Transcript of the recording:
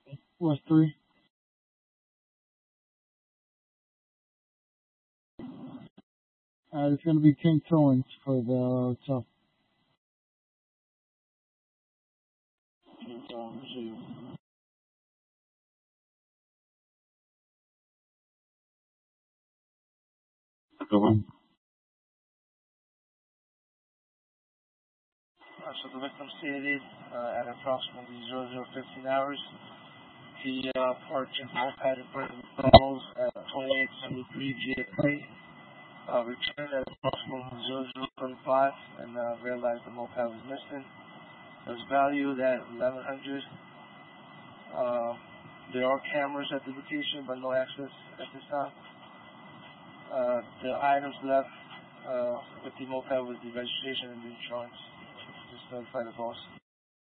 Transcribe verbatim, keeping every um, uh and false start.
Was three. Uh, it's gonna be King Towings for the top. King Towings. Good one. Uh, so the victim stated uh, at approximately zero zero fifteen hours, he uh, parked his moped in front of McDonald's at twenty-eight seventy-three G A K. Uh, returned at approximately zero zero twenty-five and uh, realized the moped was missing. It was valued at eleven hundred. Uh, there are cameras at the location, but no access at this time. Uh, the items left uh, with the moped was the registration and the insurance. Just notify the boss.